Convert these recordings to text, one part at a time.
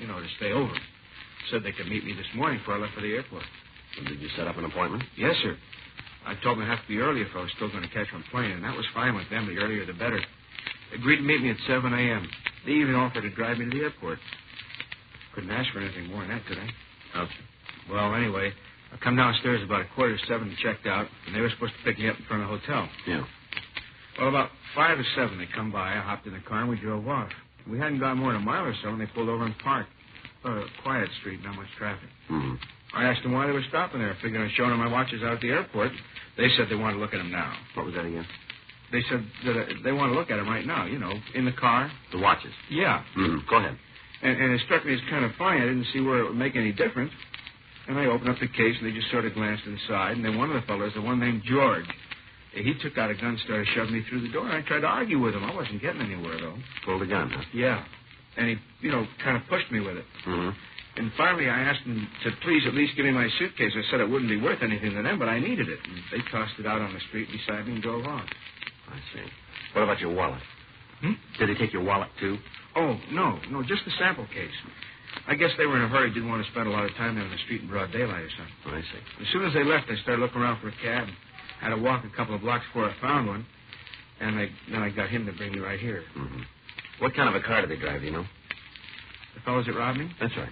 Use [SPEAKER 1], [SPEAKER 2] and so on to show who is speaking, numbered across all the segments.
[SPEAKER 1] to stay over. Said they could meet me this morning before I left for the airport.
[SPEAKER 2] And did you set up an appointment?
[SPEAKER 1] Yes, sir. I told them it'd have to be early if I was still going to catch my plane, and that was fine with them. The earlier, the better. They agreed to meet me at 7 a.m. They even offered to drive me to the airport. Couldn't ask for anything more than that, could I?
[SPEAKER 2] No, sir.
[SPEAKER 1] Well, anyway, I come downstairs about 6:45 and checked out, and they were supposed to pick me up in front of the hotel.
[SPEAKER 2] Yeah.
[SPEAKER 1] Well, about 5 to 7, they come by. I hopped in the car, and we drove off. We hadn't gone more than a mile or so, and they pulled over and parked. Quiet street, not much traffic.
[SPEAKER 2] Mm-hmm.
[SPEAKER 1] I asked them why they were stopping there, figuring on showing them my watches out at the airport. They said they wanted to look at them now.
[SPEAKER 2] What was that again?
[SPEAKER 1] They said that they want to look at them right now, in the car.
[SPEAKER 2] The watches?
[SPEAKER 1] Yeah.
[SPEAKER 2] Mm-hmm. Go ahead.
[SPEAKER 1] And it struck me as kind of funny. I didn't see where it would make any difference. And I opened up the case, and they just sort of glanced inside. And then one of the fellows, the one named George, he took out a gun, started shoving me through the door. And I tried to argue with him. I wasn't getting anywhere, though.
[SPEAKER 2] Pulled a gun, huh?
[SPEAKER 1] Yeah. And he, kind of pushed me with it.
[SPEAKER 2] Mm-hmm.
[SPEAKER 1] And finally, I asked him to please at least give me my suitcase. I said it wouldn't be worth anything to them, but I needed it. And they tossed it out on the street beside me and drove off.
[SPEAKER 2] I see. What about your wallet? Did they take your wallet, too?
[SPEAKER 1] Oh, no, just the sample case. I guess they were in a hurry, didn't want to spend a lot of time there on the street in broad daylight or something.
[SPEAKER 2] Oh, I see.
[SPEAKER 1] As soon as they left, I started looking around for a cab. Had to walk a couple of blocks before I found one. And then I got him to bring me right here.
[SPEAKER 2] Mm-hmm. What kind of a car did they drive, do you know?
[SPEAKER 1] The fellows that robbed me?
[SPEAKER 2] That's right.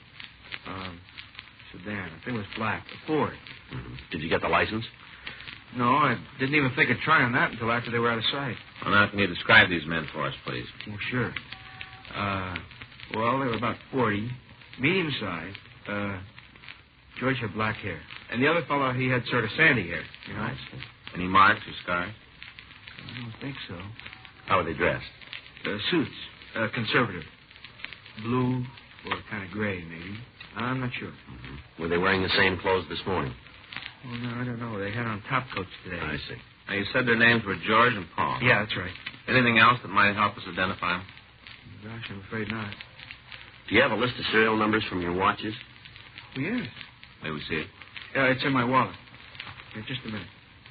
[SPEAKER 1] Sedan. I think it was black. A Ford.
[SPEAKER 2] Mm-hmm. Did you get the license?
[SPEAKER 1] No, I didn't even think of trying that until after they were out of sight.
[SPEAKER 3] Well, now, can you describe these men for us, please?
[SPEAKER 1] Oh, sure. Well, they were about 40. Medium-sized. George had black hair. And the other fellow, he had sort of sandy hair.
[SPEAKER 3] I see. Any marks or scars?
[SPEAKER 1] I don't think so.
[SPEAKER 2] How were they dressed?
[SPEAKER 1] Suits. Conservative. Blue or kind of gray, maybe. I'm not sure.
[SPEAKER 2] Mm-hmm. Were they wearing the same clothes this morning?
[SPEAKER 1] Well, no, I don't know. They had on top coats today.
[SPEAKER 2] I see.
[SPEAKER 3] Now, you said their names were George and Paul.
[SPEAKER 1] Yeah, that's right.
[SPEAKER 3] Anything else that might help us identify them?
[SPEAKER 1] Gosh, I'm afraid not.
[SPEAKER 2] Do you have a list of serial numbers from your watches?
[SPEAKER 1] Oh, yes.
[SPEAKER 3] May we see it?
[SPEAKER 1] It's in my wallet. Yeah, just a minute.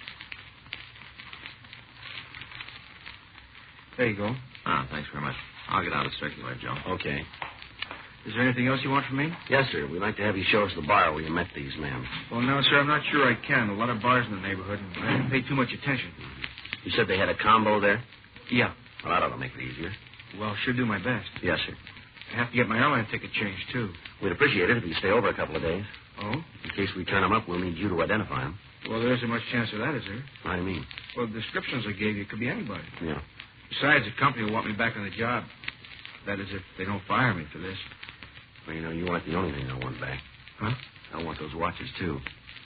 [SPEAKER 1] There you go.
[SPEAKER 3] Thanks very much. I'll get out of circular, Joe.
[SPEAKER 2] Okay.
[SPEAKER 1] Is there anything else you want from me?
[SPEAKER 2] Yes, sir. We'd like to have you show us the bar where you met these men.
[SPEAKER 1] Well, no, sir, I'm not sure I can. A lot of bars in the neighborhood, and I didn't pay too much attention.
[SPEAKER 2] You said they had a combo there?
[SPEAKER 1] Yeah.
[SPEAKER 2] Well, that ought to make it easier.
[SPEAKER 1] Well, sure do my best.
[SPEAKER 2] Yes, sir.
[SPEAKER 1] I have to get my airline ticket changed, too.
[SPEAKER 2] We'd appreciate it if you stay over a couple of days.
[SPEAKER 1] Oh?
[SPEAKER 2] In case we turn them up, we'll need you to identify them.
[SPEAKER 1] Well, there isn't much chance of that, is there?
[SPEAKER 2] What do you mean?
[SPEAKER 1] Well, the descriptions I gave you could be anybody.
[SPEAKER 2] Yeah.
[SPEAKER 1] Besides, the company will want me back on the job. That is, if they don't fire me for this.
[SPEAKER 2] Well, you aren't the only thing I want back.
[SPEAKER 1] Huh?
[SPEAKER 2] I want those watches, too.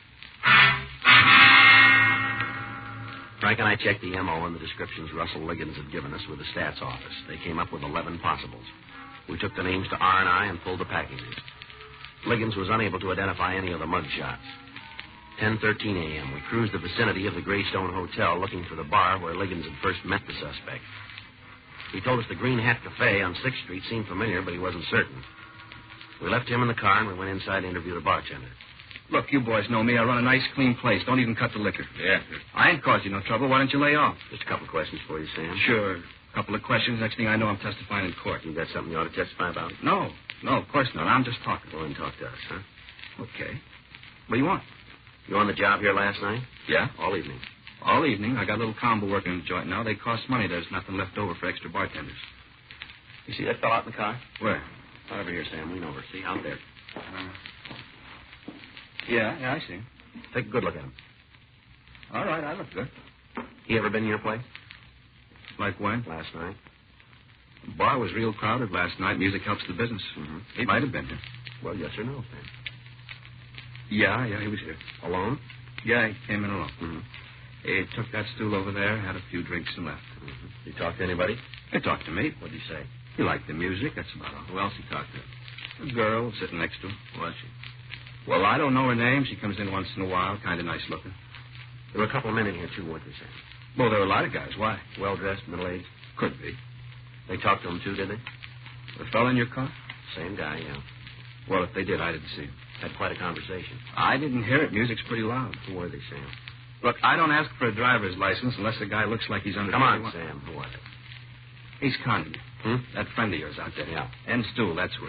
[SPEAKER 2] Frank and I checked the M.O. and the descriptions Russell Liggins had given us with the stats office. They came up with 11 possibles. We took the names to R&I and pulled the packages. Liggins was unable to identify any of the mug shots. 10:13 a.m. We cruised the vicinity of the Greystone Hotel looking for the bar where Liggins had first met the suspect. He told us the Green Hat Cafe on 6th Street seemed familiar, but he wasn't certain. We left him in the car and we went inside to interview the bartender.
[SPEAKER 4] Look, you boys know me. I run a nice, clean place. Don't even cut the liquor.
[SPEAKER 3] Yeah, sir.
[SPEAKER 4] I ain't caused you no trouble. Why don't you lay off?
[SPEAKER 2] Just a couple of questions for you, Sam.
[SPEAKER 4] Sure. A couple of questions. Next thing I know, I'm testifying in court.
[SPEAKER 2] You got something you ought to testify about?
[SPEAKER 4] No, of course not. I'm just talking.
[SPEAKER 2] Well, then talk to us, huh?
[SPEAKER 4] Okay. What do you want?
[SPEAKER 2] You on the job here last night?
[SPEAKER 4] Yeah?
[SPEAKER 2] All evening.
[SPEAKER 4] All evening. I got a little combo working in the joint now. They cost money. There's nothing left over for extra bartenders.
[SPEAKER 2] You see that fellow out in the car?
[SPEAKER 4] Where?
[SPEAKER 2] Right over here, Sam. Lean over. See? Out there.
[SPEAKER 4] Yeah, I see him.
[SPEAKER 2] Take a good look at him.
[SPEAKER 4] All right, I look good.
[SPEAKER 2] He ever been in your place?
[SPEAKER 4] Like when?
[SPEAKER 2] Last night.
[SPEAKER 4] The bar was real crowded last night. Music helps the business.
[SPEAKER 2] Mm-hmm.
[SPEAKER 4] He might have been here.
[SPEAKER 2] Well, yes or no, Sam?
[SPEAKER 4] Yeah, he was here.
[SPEAKER 2] Alone?
[SPEAKER 4] Yeah, he came in alone.
[SPEAKER 2] Mm-hmm.
[SPEAKER 4] He took that stool over there, had a few drinks, and left.
[SPEAKER 2] Mm-hmm. You talk to anybody?
[SPEAKER 4] He talked to me.
[SPEAKER 2] What'd he say?
[SPEAKER 4] He liked the music, that's about all.
[SPEAKER 3] Who else he talked to?
[SPEAKER 4] A girl sitting next to him.
[SPEAKER 3] Was she?
[SPEAKER 4] Well, I don't know her name. She comes in once in a while, kind of nice looking.
[SPEAKER 2] There were a couple of men in here, too, weren't there, Sam?
[SPEAKER 4] Well, there were a lot of guys. Why?
[SPEAKER 2] Well-dressed, middle-aged?
[SPEAKER 4] Could be.
[SPEAKER 2] They talked to him, too, did they?
[SPEAKER 4] The fellow in your car?
[SPEAKER 2] Same guy, yeah.
[SPEAKER 4] Well, if they did, I didn't see him.
[SPEAKER 2] Had quite a conversation.
[SPEAKER 4] I didn't hear it. Music's pretty loud.
[SPEAKER 2] Who were they, Sam?
[SPEAKER 4] Look, I don't ask for a driver's license unless the guy looks like he's under...
[SPEAKER 2] Come on,
[SPEAKER 4] 21.
[SPEAKER 2] Sam. Who was it?
[SPEAKER 4] He's conning you.
[SPEAKER 2] Hmm?
[SPEAKER 4] That friend of yours out there.
[SPEAKER 2] Yeah.
[SPEAKER 4] And Stool, that's who